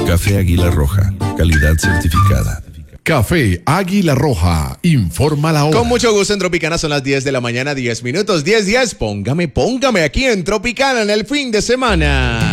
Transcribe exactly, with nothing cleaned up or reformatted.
Café Águila Roja, calidad certificada. Café Águila Roja, informa la hora. Con mucho gusto en Tropicana, son las diez de la mañana, diez minutos, diez, diez. Póngame, póngame aquí en Tropicana en el fin de semana.